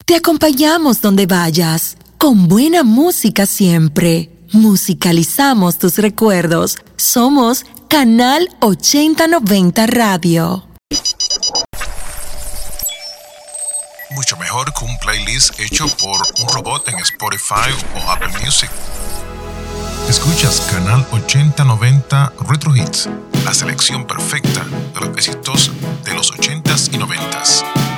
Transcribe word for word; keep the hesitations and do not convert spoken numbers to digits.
Te acompañamos donde vayas, con buena música siempre. Musicalizamos tus recuerdos. Somos Canal ochenta noventa Radio. Mucho mejor que un playlist hecho por un robot en Spotify o Apple Music. Escuchas Canal ochenta noventa Retro Hits, la selección perfecta de los éxitos de los ochentas y noventas.